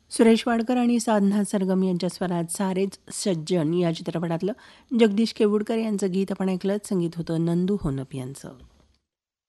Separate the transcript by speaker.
Speaker 1: सुरेश वाडकर आणि साधना सरगम यांच्या स्वरात सारेच सज्जन या चित्रपटातलं जगदीश केवुडकर यांचं गीत आपण ऐकलं. संगीत होतं नंदू होनप यांचं.